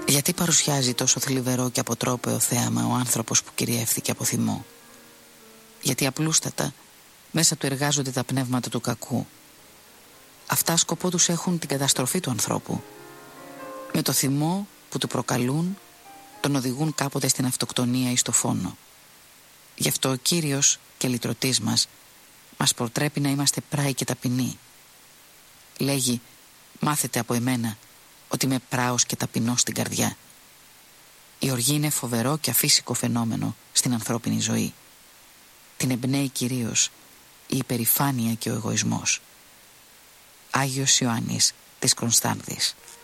Γιατί παρουσιάζει τόσο θλιβερό και αποτρόπαιο θέαμα ο άνθρωπος που κυριεύθηκε από θυμό? Γιατί απλούστατα μέσα του εργάζονται τα πνεύματα του κακού. Αυτά σκοπό τους έχουν την καταστροφή του ανθρώπου. Με το θυμό που του προκαλούν τον οδηγούν κάποτε στην αυτοκτονία ή στο φόνο. Γι' αυτό ο Κύριος και λυτρωτής μας προτρέπει να είμαστε πράοι και ταπεινοί. Λέγει, μάθετε από εμένα ότι είμαι πράος και ταπεινός στην καρδιά. Η οργή είναι φοβερό και αφύσικο φαινόμενο στην ανθρώπινη ζωή. Την εμπνέει κυρίως η υπερηφάνεια και ο εγωισμός. Άγιος Ιωάννης της Κωνσταντης.